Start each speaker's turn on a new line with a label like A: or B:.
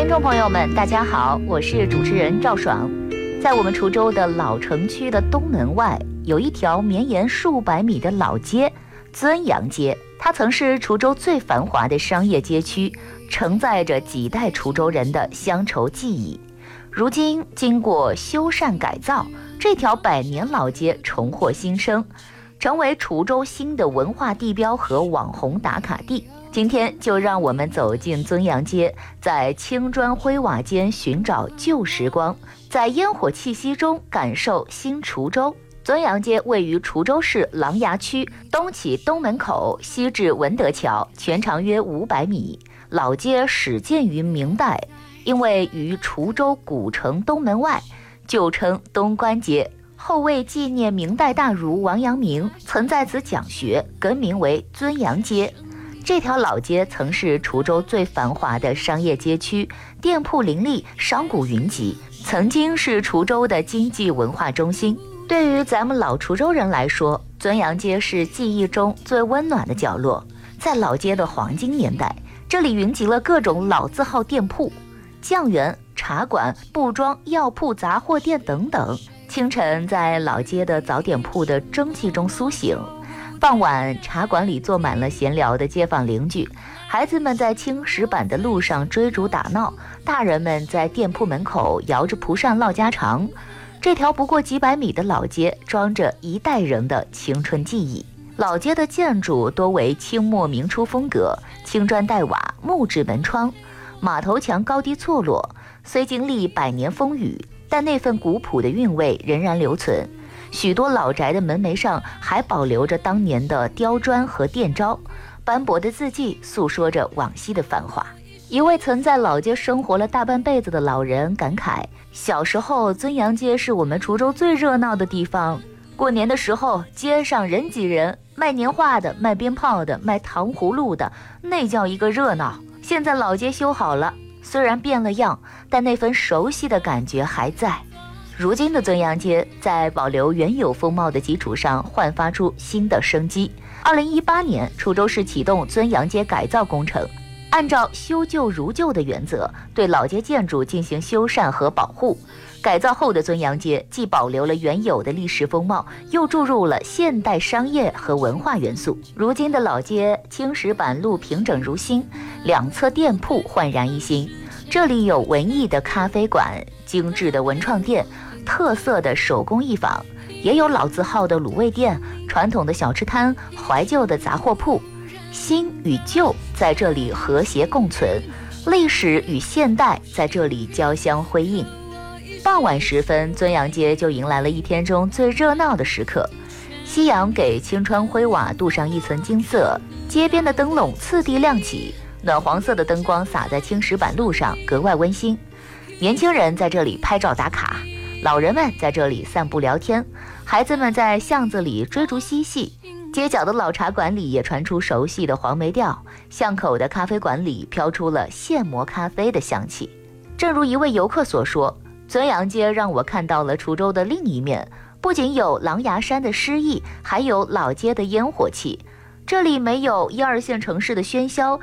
A: 听众朋友们，大家好，我是主持人赵爽。在我们滁州的老城区的东门外，有一条绵延数百米的老街——尊阳街。它曾是滁州最繁华的商业街区，承载着几代滁州人的乡愁记忆。如今经过修缮改造，这条百年老街重获新生，成为滁州新的文化地标和网红打卡地。今天就让我们走进尊阳街，在青砖灰瓦间寻找旧时光，在烟火气息中感受新滁州。尊阳街位于滁州市琅琊区，东起东门口，西至文德桥，全长约500米。老街始建于明代，因为于滁州古城东门外，旧称东关街。后为纪念明代大儒王阳明，曾在此讲学，更名为尊阳街。这条老街曾是滁州最繁华的商业街区，店铺林立，商贾云集，曾经是滁州的经济文化中心。对于咱们老滁州人来说，尊阳街是记忆中最温暖的角落。在老街的黄金年代，这里云集了各种老字号店铺，酱园、茶馆、布庄、药铺、杂货店等等。清晨在老街的早点铺的蒸汽中苏醒，傍晚茶馆里坐满了闲聊的街坊邻居，孩子们在青石板的路上追逐打闹，大人们在店铺门口摇着蒲扇唠家常。这条不过几百米的老街装着一代人的青春记忆。老街的建筑多为清末明初风格，青砖黛瓦，木质门窗，马头墙高低错落，虽经历百年风雨，但那份古朴的韵味仍然留存。许多老宅的门楣上还保留着当年的雕砖和店招，斑驳的字迹诉说着往昔的繁华。一位曾在老街生活了大半辈子的老人感慨，小时候尊阳街是我们滁州最热闹的地方，过年的时候街上人挤人，卖年画的，卖鞭炮的，卖糖葫芦的，那叫一个热闹。现在老街修好了，虽然变了样，但那份熟悉的感觉还在。如今的尊阳街在保留原有风貌的基础上焕发出新的生机。2018年，滁州市启动尊阳街改造工程，按照修旧如旧的原则，对老街建筑进行修缮和保护。改造后的尊阳街既保留了原有的历史风貌，又注入了现代商业和文化元素。如今的老街青石板路平整如新，两侧店铺焕然一新。这里有文艺的咖啡馆、精致的文创店、特色的手工艺坊，也有老字号的卤味店、传统的小吃摊、怀旧的杂货铺。新与旧在这里和谐共存，历史与现代在这里交相辉映。傍晚时分，尊阳街就迎来了一天中最热闹的时刻。夕阳给青砖灰瓦镀上一层金色，街边的灯笼次第亮起，暖黄色的灯光洒在青石板路上，格外温馨。年轻人在这里拍照打卡，老人们在这里散步聊天，孩子们在巷子里追逐嬉戏。街角的老茶馆里也传出熟悉的黄梅调，巷口的咖啡馆里飘出了现磨咖啡的香气。正如一位游客所说，尊阳街让我看到了滁州的另一面，不仅有狼牙山的诗意，还有老街的烟火气。这里没有1、2线城市的喧嚣，